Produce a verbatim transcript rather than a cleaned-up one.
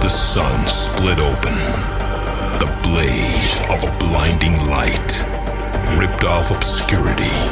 The sun split open. The blaze of a blinding light ripped off obscurity